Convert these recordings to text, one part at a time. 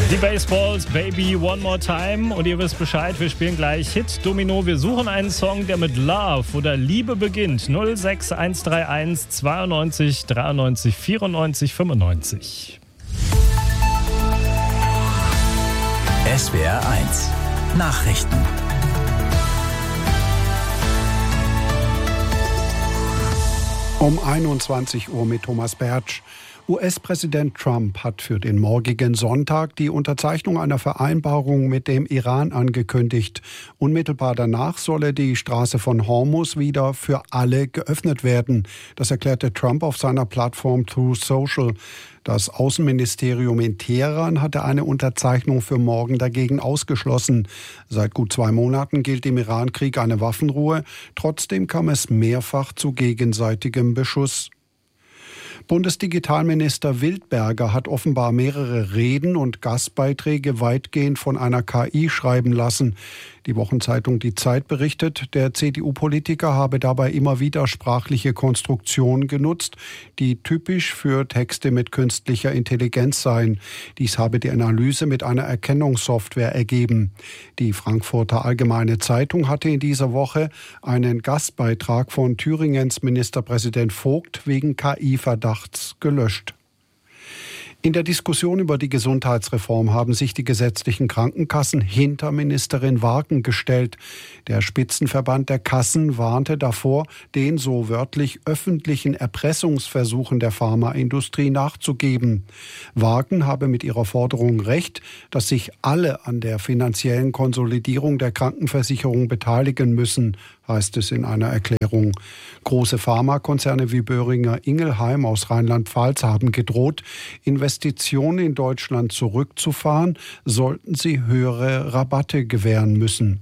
Die Baseballs, Baby, One More Time. Und ihr wisst Bescheid, wir spielen gleich Hit Domino. Wir suchen einen Song, der mit Love oder Liebe beginnt. 06131 92 93 94 95. SWR 1 Nachrichten. Um 21 Uhr mit Thomas Bertsch. US-Präsident Trump hat für den morgigen Sonntag die Unterzeichnung einer Vereinbarung mit dem Iran angekündigt. Unmittelbar danach solle die Straße von Hormuz wieder für alle geöffnet werden. Das erklärte Trump auf seiner Plattform Truth Social. Das Außenministerium in Teheran hatte eine Unterzeichnung für morgen dagegen ausgeschlossen. Seit gut 2 Monaten gilt im Iran-Krieg eine Waffenruhe. Trotzdem kam es mehrfach zu gegenseitigem Beschuss. Bundesdigitalminister Wildberger hat offenbar mehrere Reden und Gastbeiträge weitgehend von einer KI schreiben lassen. Die Wochenzeitung Die Zeit berichtet, der CDU-Politiker habe dabei immer wieder sprachliche Konstruktionen genutzt, die typisch für Texte mit künstlicher Intelligenz seien. Dies habe die Analyse mit einer Erkennungssoftware ergeben. Die Frankfurter Allgemeine Zeitung hatte in dieser Woche einen Gastbeitrag von Thüringens Ministerpräsident Vogt wegen KI-Verdachts gelöscht. In der Diskussion über die Gesundheitsreform haben sich die gesetzlichen Krankenkassen hinter Ministerin Waagen gestellt. Der Spitzenverband der Kassen warnte davor, den so wörtlich öffentlichen Erpressungsversuchen der Pharmaindustrie nachzugeben. Waagen habe mit ihrer Forderung recht, dass sich alle an der finanziellen Konsolidierung der Krankenversicherung beteiligen müssen, heißt es in einer Erklärung. Große Pharmakonzerne wie Boehringer Ingelheim aus Rheinland-Pfalz haben gedroht, Investitionen in Deutschland zurückzufahren, sollten sie höhere Rabatte gewähren müssen.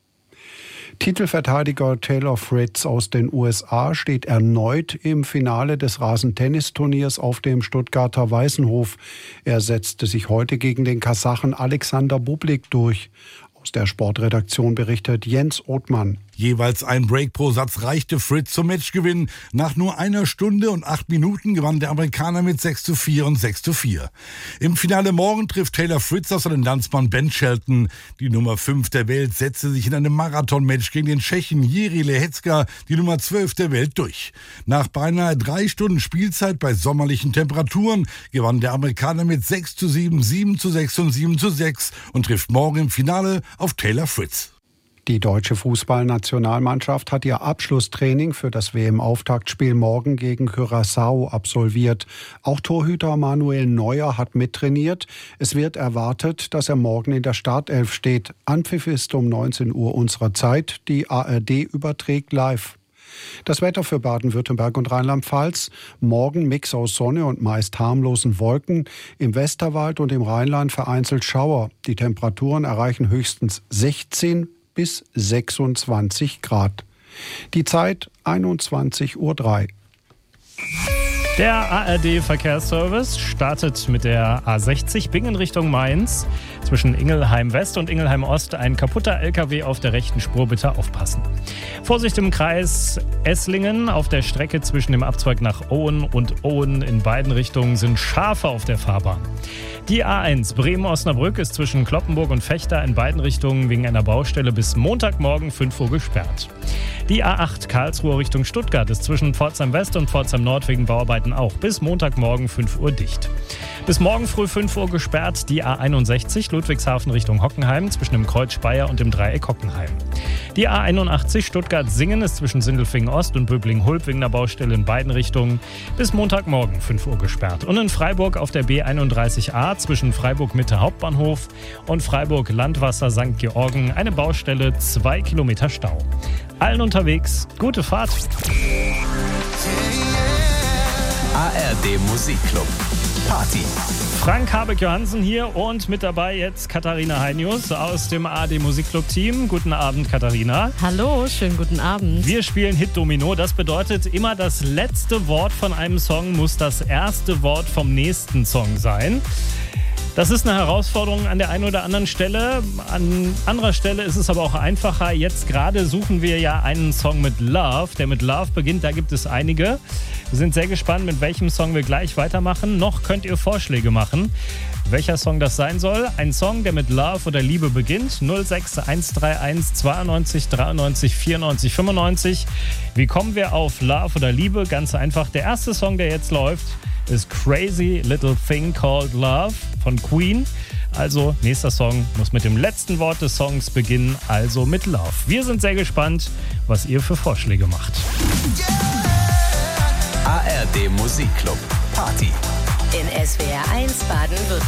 Titelverteidiger Taylor Fritz aus den USA steht erneut im Finale des Rasentennisturniers auf dem Stuttgarter Weißenhof. Er setzte sich heute gegen den Kasachen Alexander Bublik durch. Aus der Sportredaktion berichtet Jens Othmann. Jeweils ein Break pro Satz reichte Fritz zum Matchgewinn. Nach nur 1 Stunde und 8 Minuten gewann der Amerikaner mit 6:4 und 6:4. Im Finale morgen trifft Taylor Fritz auf seinen Landsmann Ben Shelton. Die Nummer 5 der Welt setzte sich in einem Marathonmatch gegen den Tschechen Jiří Lehecka, die Nummer 12 der Welt, durch. Nach beinahe 3 Stunden Spielzeit bei sommerlichen Temperaturen gewann der Amerikaner mit 6:7, 7:6 und 7:6 und trifft morgen im Finale auf Taylor Fritz. Die deutsche Fußballnationalmannschaft hat ihr Abschlusstraining für das WM-Auftaktspiel morgen gegen Curaçao absolviert. Auch Torhüter Manuel Neuer hat mittrainiert. Es wird erwartet, dass er morgen in der Startelf steht. Anpfiff ist um 19 Uhr unserer Zeit. Die ARD überträgt live. Das Wetter für Baden-Württemberg und Rheinland-Pfalz. Morgen Mix aus Sonne und meist harmlosen Wolken. Im Westerwald und im Rheinland vereinzelt Schauer. Die Temperaturen erreichen höchstens 16 bis 26 Grad. Die Zeit 21:03 Uhr. Der ARD-Verkehrsservice startet mit der A60 Bingen Richtung Mainz. Zwischen Ingelheim West und Ingelheim Ost ein kaputter LKW auf der rechten Spur, bitte aufpassen. Vorsicht im Kreis Esslingen. Auf der Strecke zwischen dem Abzweig nach Ohen und Ohen in beiden Richtungen sind Schafe auf der Fahrbahn. Die A1 Bremen-Osnabrück ist zwischen Cloppenburg und Vechta in beiden Richtungen wegen einer Baustelle bis Montagmorgen 5 Uhr gesperrt. Die A8 Karlsruhe Richtung Stuttgart ist zwischen Pforzheim West und Pforzheim Nord wegen Bauarbeiten auch bis Montagmorgen 5 Uhr dicht. Bis morgen früh 5 Uhr gesperrt die A61 Ludwigshafen Richtung Hockenheim zwischen dem Kreuz Speyer und dem Dreieck Hockenheim. Die A81 Stuttgart-Singen ist zwischen Sindelfingen Ost und Böblingen-Hulb wegen der Baustelle in beiden Richtungen bis Montagmorgen 5 Uhr gesperrt. Und in Freiburg auf der B31a zwischen Freiburg-Mitte Hauptbahnhof und Freiburg-Landwasser St. Georgen eine Baustelle, 2 Kilometer Stau. Allen unterwegs, gute Fahrt. ARD Musikclub. Party. Frank Habeck-Johansen hier und mit dabei jetzt Katharina Heinius aus dem ARD Musikclub-Team. Guten Abend, Katharina. Hallo, schönen guten Abend. Wir spielen Hit Domino. Das bedeutet, immer das letzte Wort von einem Song muss das erste Wort vom nächsten Song sein. Das ist eine Herausforderung an der einen oder anderen Stelle. An anderer Stelle ist es aber auch einfacher. Jetzt gerade suchen wir ja einen Song mit Love, der mit Love beginnt. Da gibt es einige. Wir sind sehr gespannt, mit welchem Song wir gleich weitermachen. Noch könnt ihr Vorschläge machen, welcher Song das sein soll. Ein Song, der mit Love oder Liebe beginnt. 06131 92 93 94 95. Wie kommen wir auf Love oder Liebe? Ganz einfach. Der erste Song, der jetzt läuft, ist Crazy Little Thing Called Love von Queen. Also, nächster Song muss mit dem letzten Wort des Songs beginnen, also mit Love. Wir sind sehr gespannt, was ihr für Vorschläge macht. ARD Musikclub. Party. In SWR 1 Baden-Württemberg.